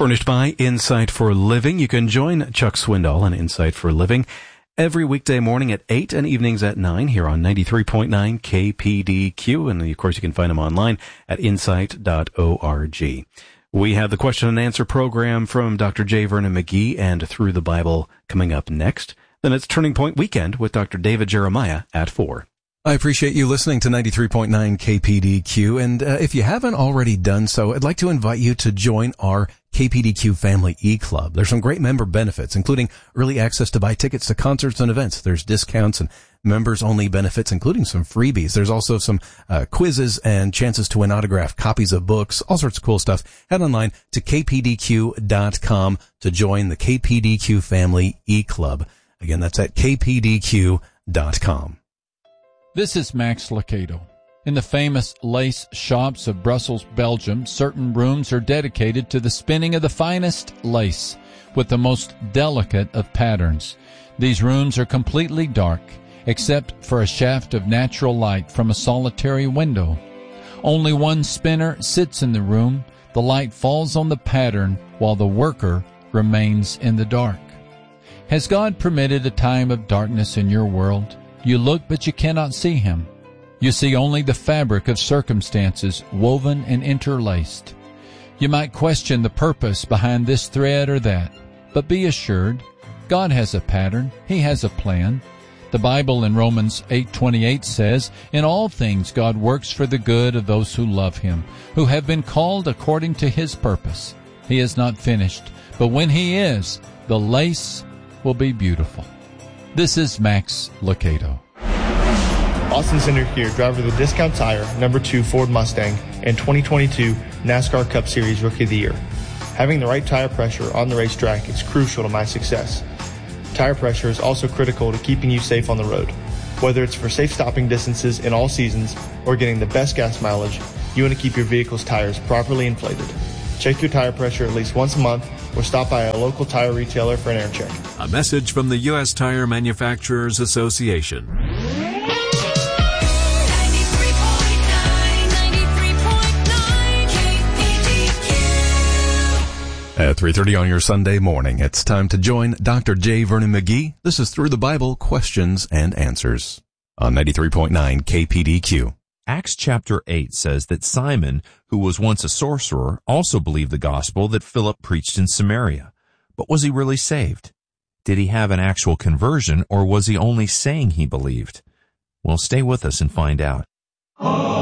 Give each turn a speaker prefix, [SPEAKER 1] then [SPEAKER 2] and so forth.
[SPEAKER 1] Furnished by Insight for Living. You can join Chuck Swindoll on Insight for Living every weekday morning at 8 and evenings at 9 here on 93.9 KPDQ. And, of course, you can find him online at insight.org. We have the question and answer program from Dr. J. Vernon McGee and Through the Bible coming up next. Then it's Turning Point Weekend with Dr. David Jeremiah at 4.
[SPEAKER 2] I appreciate you listening to 93.9 KPDQ, and if you haven't already done so, I'd like to invite you to join our KPDQ Family E-Club. There's some great member benefits, including early access to buy tickets to concerts and events. There's discounts and members-only benefits, including some freebies. There's also some quizzes and chances to win autographed copies of books, all sorts of cool stuff. Head online to kpdq.com to join the KPDQ Family E-Club. Again, that's at kpdq.com.
[SPEAKER 3] This is Max Lucado. In the famous lace shops of Brussels, Belgium, certain rooms are dedicated to the spinning of the finest lace with the most delicate of patterns. These rooms are completely dark, except for a shaft of natural light from a solitary window. Only one spinner sits in the room. The light falls on the pattern while the worker remains in the dark. Has God permitted a time of darkness in your world? You look, but you cannot see Him. You see only the fabric of circumstances woven and interlaced. You might question the purpose behind this thread or that, but be assured, God has a pattern. He has a plan. The Bible in Romans 8:28 says, "In all things God works for the good of those who love Him, who have been called according to His purpose." He is not finished, but when He is, the lace will be beautiful. This is Max Lucado.
[SPEAKER 4] Austin Center here, driver of the Discount Tire, number 2 Ford Mustang, and 2022 NASCAR Cup Series Rookie of the Year. Having the right tire pressure on the racetrack is crucial to my success. Tire pressure is also critical to keeping you safe on the road. Whether it's for safe stopping distances in all seasons or getting the best gas mileage, you want to keep your vehicle's tires properly inflated. Check your tire pressure at least once a month or stop by a local tire retailer for an air check.
[SPEAKER 5] A message from the U.S. Tire Manufacturers Association.
[SPEAKER 6] 93.9 KPDQ.
[SPEAKER 2] At 3:30 on your Sunday morning, it's time to join Dr. J. Vernon McGee. This is Through the Bible, Questions and Answers on 93.9 KPDQ.
[SPEAKER 7] Acts chapter 8 says that Simon, who was once a sorcerer, also believed the gospel that Philip preached in Samaria. But was he really saved? Did he have an actual conversion, or was he only saying he believed? Well, stay with us and find out.